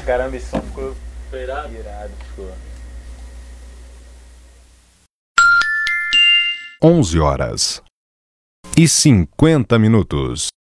Caramba, esse som ficou Irado. irado, ficou. 11h50.